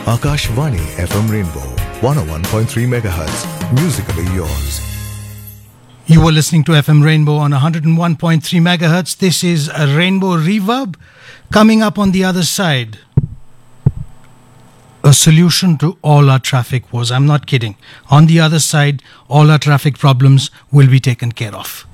Akashvani FM Rainbow 101.3 MHz. Musically yours. You are listening to FM Rainbow on 101.3 megahertz. This is a Rainbow Reverb. Coming up on the other side, a solution to all our traffic woes. I'm not kidding. On the other side, all our traffic problems will be taken care of.